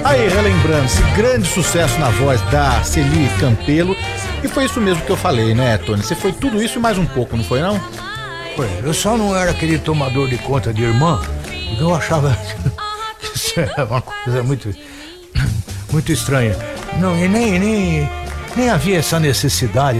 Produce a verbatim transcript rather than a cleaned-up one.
Aí, relembrando esse grande sucesso na voz da Celi Campelo. E foi isso mesmo que eu falei, né, Tony? Você foi tudo isso e mais um pouco, não foi não? Foi, eu só não era aquele tomador de conta de irmã, porque eu achava que isso era uma coisa muito, muito estranha. Não, e nem, nem, nem havia essa necessidade.